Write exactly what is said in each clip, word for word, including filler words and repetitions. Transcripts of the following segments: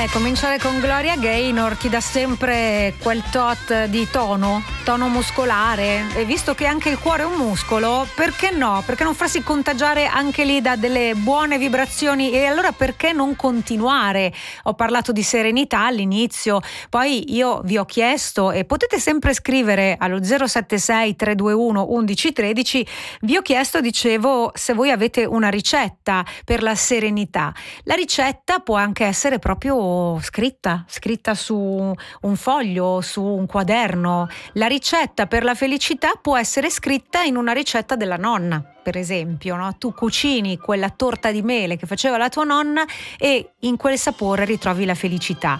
Eh, cominciare con Gloria Gaynor ti dà sempre quel tot di tono, tono muscolare, e visto che anche il cuore è un muscolo, perché no? Perché non farsi contagiare anche lì da delle buone vibrazioni? E allora perché non continuare? Ho parlato di serenità all'inizio, poi io vi ho chiesto, e potete sempre scrivere allo zero sette sei tre due uno uno uno uno tre, vi ho chiesto, dicevo, se voi avete una ricetta per la serenità. La ricetta può anche essere proprio scritta, scritta su un foglio, su un quaderno. La ricetta per la felicità può essere scritta in una ricetta della nonna, per esempio, no? Tu cucini quella torta di mele che faceva la tua nonna e in quel sapore ritrovi la felicità.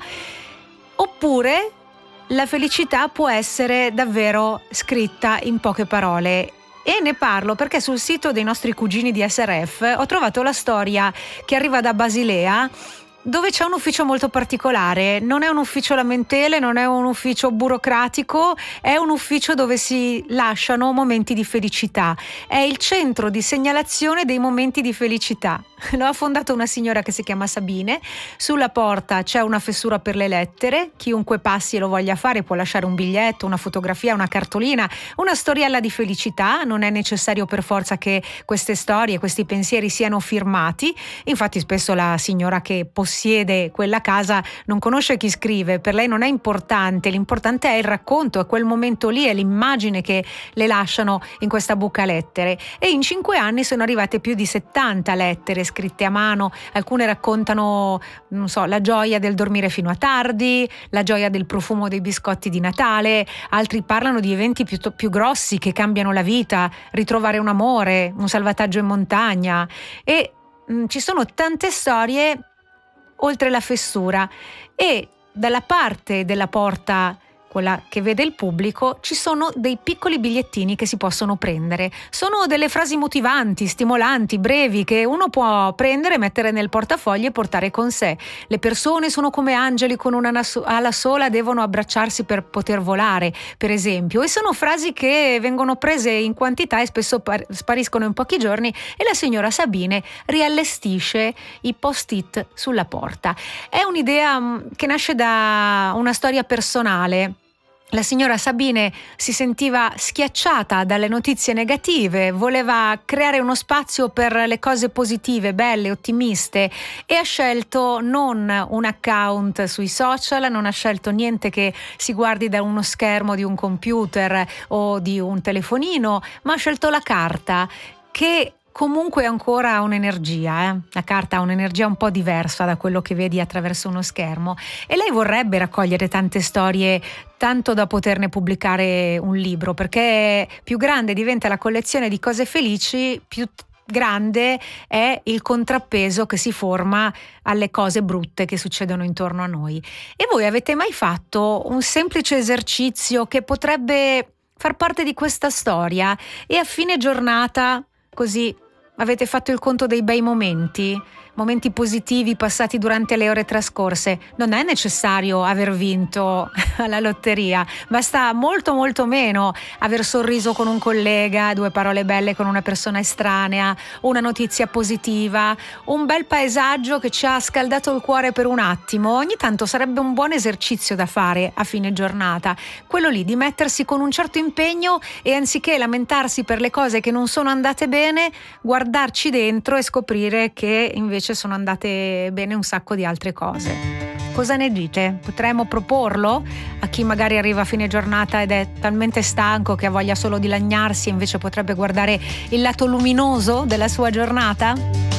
Oppure la felicità può essere davvero scritta in poche parole. E ne parlo perché sul sito dei nostri cugini di S R F ho trovato la storia che arriva da Basilea, dove c'è un ufficio molto particolare. Non è un ufficio lamentele, non è un ufficio burocratico, è un ufficio dove si lasciano momenti di felicità. È il centro di segnalazione dei momenti di felicità. Lo ha fondato una signora che si chiama Sabine. Sulla porta c'è una fessura per le lettere, chiunque passi e lo voglia fare può lasciare un biglietto, una fotografia, una cartolina, una storiella di felicità. Non è necessario per forza che queste storie, questi pensieri siano firmati. Infatti spesso la signora che possiede quella casa non conosce chi scrive, per lei non è importante, l'importante è il racconto, è quel momento lì, è l'immagine che le lasciano in questa buca lettere. E in cinque anni sono arrivate più di settanta lettere scritte a mano. Alcune raccontano, non so, la gioia del dormire fino a tardi, la gioia del profumo dei biscotti di Natale, altri parlano di eventi più, più grossi che cambiano la vita, ritrovare un amore, un salvataggio in montagna. E mh, ci sono tante storie oltre la fessura, e dalla parte della porta, quella che vede il pubblico, ci sono dei piccoli bigliettini che si possono prendere. Sono delle frasi motivanti, stimolanti, brevi, che uno può prendere, mettere nel portafoglio e portare con sé. Le persone sono come angeli con una ala sola, devono abbracciarsi per poter volare, per esempio. E sono frasi che vengono prese in quantità e spesso par- spariscono in pochi giorni, e la signora Sabine riallestisce i post-it sulla porta. È un'idea mh, che nasce da una storia personale. La signora Sabine si sentiva schiacciata dalle notizie negative, voleva creare uno spazio per le cose positive, belle, ottimiste, e ha scelto non un account sui social, non ha scelto niente che si guardi da uno schermo di un computer o di un telefonino, ma ha scelto la carta, che comunque ancora ha un'energia, eh? La carta ha un'energia un po' diversa da quello che vedi attraverso uno schermo, e lei vorrebbe raccogliere tante storie tanto da poterne pubblicare un libro, perché più grande diventa la collezione di cose felici, più grande è il contrappeso che si forma alle cose brutte che succedono intorno a noi. E voi avete mai fatto un semplice esercizio che potrebbe far parte di questa storia, e a fine giornata così avete fatto il conto dei bei momenti, momenti positivi passati durante le ore trascorse? Non è necessario aver vinto alla lotteria, basta molto molto meno aver sorriso con un collega, due parole belle con una persona estranea, una notizia positiva, un bel paesaggio che ci ha scaldato il cuore per un attimo. Ogni tanto sarebbe un buon esercizio da fare a fine giornata, quello lì di mettersi con un certo impegno e, anziché lamentarsi per le cose che non sono andate bene, guardarci dentro e scoprire che invece sono andate bene un sacco di altre cose. Cosa ne dite? Potremmo proporlo a chi magari arriva a fine giornata ed è talmente stanco che ha voglia solo di lagnarsi, e invece potrebbe guardare il lato luminoso della sua giornata?